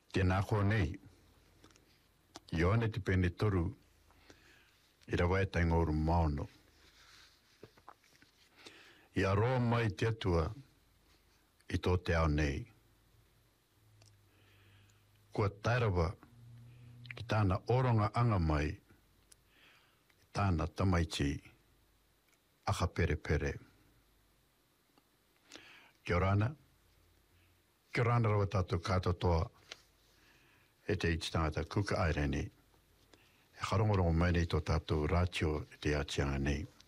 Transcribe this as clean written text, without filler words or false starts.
Tēnā ko nei, i one te pene toru, i rawa e tai ngoru maono. I aroa mai te atua, i tō te ao nei. Kua tairawa, ki tāna oronga anga mai, i tāna tamaiti, aka pere pere. Kia orana rawa tātou kātotoa, e te iti tangata kuka aireni, e wharongorongo mai nei tō tātou rātio e te atianga nei.